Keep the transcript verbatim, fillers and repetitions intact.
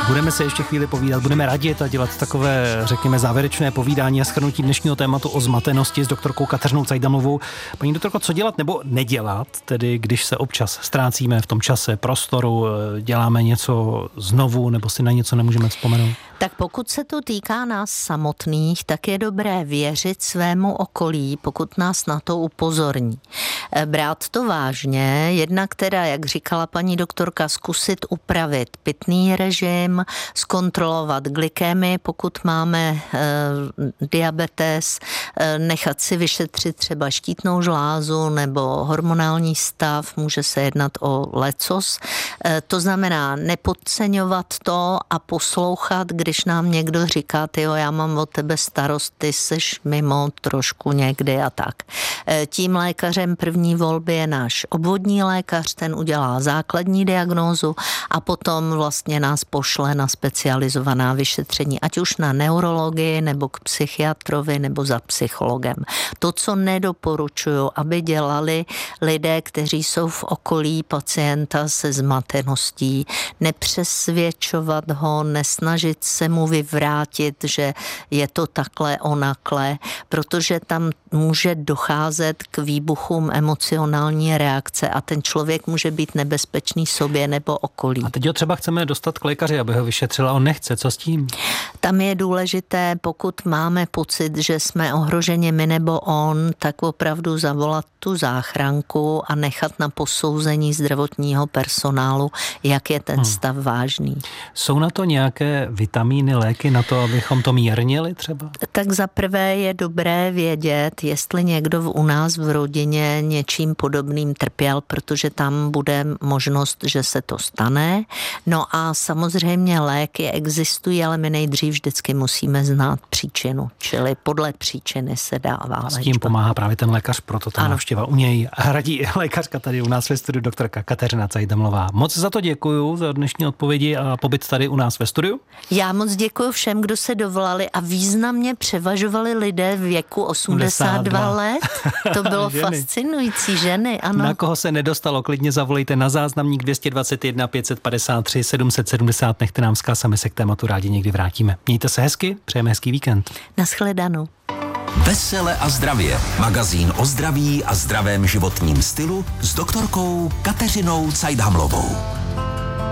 Budeme se ještě chvíli povídat, budeme radit a dělat takové, řekněme, závěrečné povídání a shrnutí dnešního tématu o zmatenosti s doktorkou Kateřinou Cajdamovou. Paní doktorko, co dělat nebo nedělat, tedy když se občas ztrácíme v tom čase, prostoru, děláme něco znovu nebo si na něco nemůžeme vzpomenout? Tak pokud se to týká nás samotných, tak je dobré věřit svému okolí, pokud nás na to upozorní. Brát to vážně, jednak teda, jak říkala paní doktorka, zkusit upravit pitný režim, zkontrolovat glykémii, pokud máme e, diabetes, e, nechat si vyšetřit třeba štítnou žlázu nebo hormonální stav, může se jednat o lecos. E, to znamená nepodceňovat to a poslouchat, když nám někdo říká, tyjo, já mám od tebe starost, ty seš mimo trošku někdy a tak. E, tím lékařem první volby je náš obvodní lékař, ten udělá základní diagnózu a potom vlastně nás pošle na specializovaná vyšetření, ať už na neurologii nebo k psychiatrovi nebo za psychologem. To, co nedoporučuju, aby dělali lidé, kteří jsou v okolí pacienta se zmateností, nepřesvědčovat ho, nesnažit se mu vyvrátit, že je to takhle onakle, protože tam může docházet k výbuchům emocionální reakce a ten člověk může být nebezpečný sobě nebo okolí. A teď ho třeba chceme dostat k lékaři, aby ho vyšetřil a on nechce. Co s tím? Tam je důležité, pokud máme pocit, že jsme ohroženi my nebo on, tak opravdu zavolat tu záchranku a nechat na posouzení zdravotního personálu, jak je ten hmm. stav vážný. Jsou na to nějaké vitamíny, léky na to, abychom to mírnili třeba? Tak za prvé je dobré vědět, jestli někdo u nás v rodině něčím podobným trpěl, protože tam bude možnost, že se to stane. No a samozřejmě léky existují, ale my nejdřív vždycky musíme znát příčinu, čili podle příčiny se dává a s tím léčba. Pomáhá právě ten lékař, proto ta návštěva u něj hradí lékařka tady u nás ve studiu, doktorka Kateřina Cajdamová. Moc za to děkuju, za dnešní odpovědi a pobyt tady u nás ve studiu. Já moc děkuju všem, kdo se dovolali a významně převažovali lidé v věku osmdesát dva let. To bylo fascinující, ženy, ano. Na koho se nedostalo, klidně zavolejte na záznamník dvě stě dvacet jedna pět set padesát tři sedm set sedmdesát, nechte nám vzkaz a my se k tématu rádi někdy vrátíme. Mějte se hezky, přejeme hezký víkend. Nashledanou. Vesele a zdravě. Magazín o zdraví a zdravém životním stylu s doktorkou Kateřinou Cajdamovou.